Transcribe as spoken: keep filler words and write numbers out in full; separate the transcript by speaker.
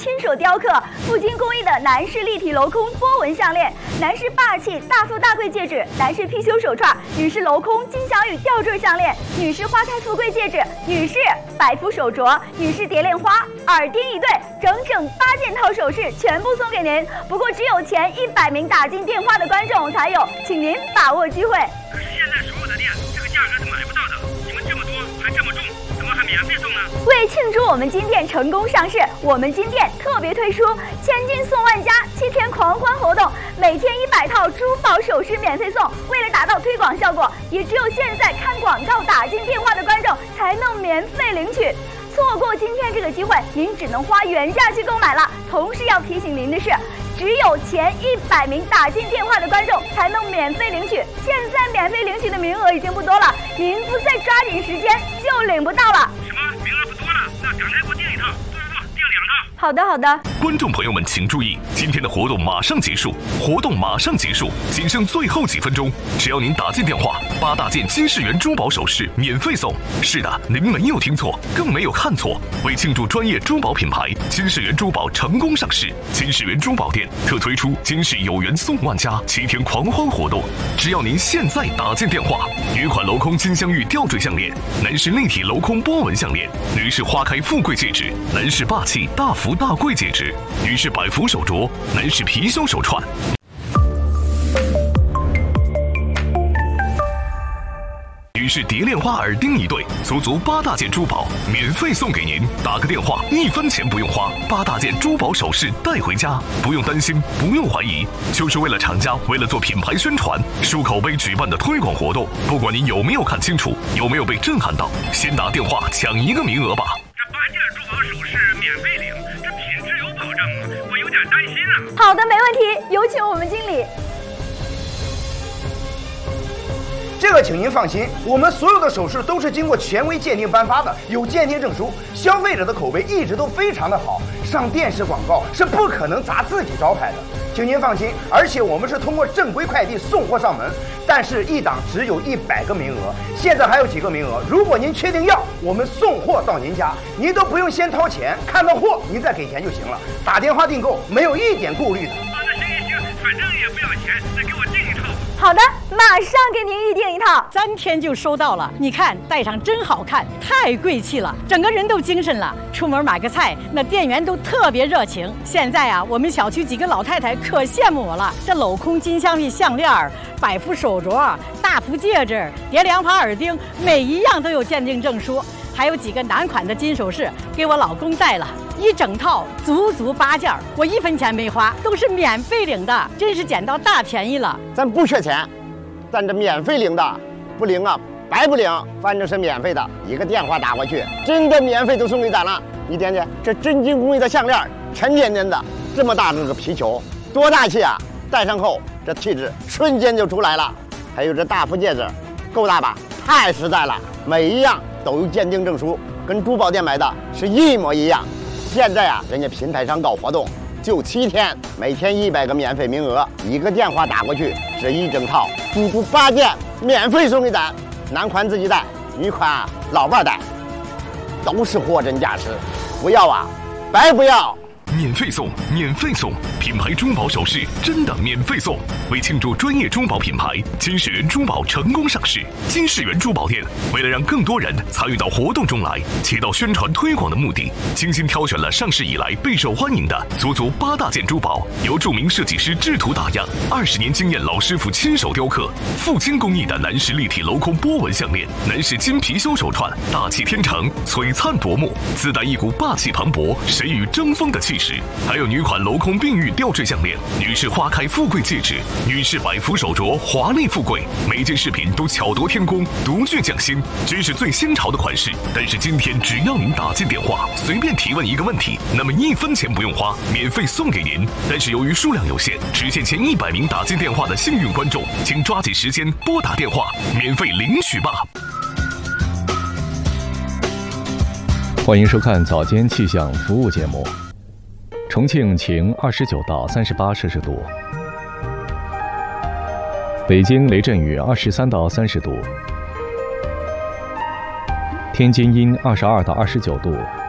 Speaker 1: 亲手雕刻，复精工艺的男士立体镂空波纹项链，男士霸气大富大贵戒指，男士貔貅手串，女士镂空金镶玉吊坠项链，女士花开富贵戒指，女士百福手镯，女士蝶恋花，耳钉一对，整整八件套首饰全部送给您。不过只有前一百名打进电话的观众才有，请您把握机会。
Speaker 2: 可是现在所有的店这个价格是买不到的，你们这么多还这么重，怎么还免费送呢？
Speaker 1: 为庆祝我们金店成功上市，我们金店特别推出千金送万家七天狂欢活动，每天一百套珠宝首饰免费送。为了达到推广效果，也只有现在看广告打进电话的观众才能免费领取。错过今天这个机会，您只能花原价去购买了。同时要提醒您的是，只有前一百名打进电话的观众才能免费领取，现在免费领取的名额已经不多了，您不再抓紧时间就领不到了。
Speaker 2: 什么？名额不多了？那赶快给我订一套，不不不，订两套。
Speaker 1: 好的好的。
Speaker 3: 观众朋友们请注意，今天的活动马上结束，活动马上结束，仅剩最后几分钟，只要您打进电话，八大件金世元珠宝首饰免费送。是的，您没有听错，更没有看错。为庆祝专业珠宝品牌金世元珠宝成功上市，金世元珠宝店特推出金世有缘送万家七天狂欢活动。只要您现在打进电话，女款镂空金镶玉吊坠项链，男士立体镂空波纹项链，女士花开富贵戒指，男士霸气大福大贵戒指，女士百福手镯，男士貔貅手串，女士蝶恋花耳钉一对，足足八大件珠宝免费送给您。打个电话，一分钱不用花，八大件珠宝首饰带回家，不用担心，不用怀疑，就是为了厂家，为了做品牌宣传、漱口杯举办的推广活动。不管您有没有看清楚，有没有被震撼到，先打电话抢一个名额吧。
Speaker 2: 这八件珠宝首饰免费领，这品质有保证吗？我有点担心啊。
Speaker 1: 好的，没问题，有请我们经理。
Speaker 4: 这个请您放心，我们所有的首饰都是经过权威鉴定颁发的，有鉴定证书，消费者的口碑一直都非常的好，上电视广告是不可能砸自己招牌的，请您放心。而且我们是通过正规快递送货上门，但是一档只有一百个名额，现在还有几个名额，如果您确定要，我们送货到您家，您都不用先掏钱，看到货您再给钱就行了，打电话订购没有一点顾虑的。
Speaker 2: 啊，那行行行，反正也不要钱，再给我订一套。
Speaker 1: 好的，马上给您预定一套，
Speaker 5: 三天就收到了。你看，戴上真好看，太贵气了，整个人都精神了。出门买个菜，那店员都特别热情。现在啊，我们小区几个老太太可羡慕我了。这镂空金镶玉项链、百福手镯、大福戒指、蝶恋花耳钉，每一样都有鉴定证书。还有几个男款的金首饰给我老公戴了，一整套足足八件，我一分钱没花，都是免费领的，真是捡到大便宜了。
Speaker 6: 咱不缺钱，咱这免费领的，不领啊白不领，反正是免费的，一个电话打过去，真的免费都送给咱了。你点点这真金工艺的项链，沉甸甸的，这么大这个皮球，多大气啊！戴上后这气质瞬间就出来了。还有这大福戒指，够大吧？太实在了，每一样都有鉴定证书，跟珠宝店买的是一模一样。现在啊，人家平台上搞活动，就七天，每天一百个免费名额，一个电话打过去，这一整套足足八件免费送给咱。男款自己戴，女款啊老伴戴，都是货真价实，不要啊，白不要。
Speaker 3: 免费送，免费送，品牌珠宝首饰真的免费送。为庆祝专业珠宝品牌金世元珠宝成功上市，金世元珠宝店为了让更多人参与到活动中来，起到宣传推广的目的，精心挑选了上市以来备受欢迎的足足八大件珠宝，由著名设计师制图打样，二十年经验老师傅亲手雕刻，复精工艺的男士立体镂空波纹项链，男士金貔貅手串，大气天成，璀璨夺目，自带一股霸气磅礴、谁与争锋的气势。还有女款镂空碧玉吊坠项链，女士花开富贵戒指，女士百福手镯，华丽富贵，每件饰品都巧夺天工，独具匠心，均是最新潮的款式。但是今天只要您打进电话，随便提问一个问题，那么一分钱不用花，免费送给您。但是由于数量有限，只限前一百名打进电话的幸运观众，请抓紧时间拨打电话，免费领取吧。
Speaker 7: 欢迎收看早间气象服务节目。重庆晴二十九到三十八摄氏度，北京雷阵雨二十三到三十度，天津阴二十二到二十九度，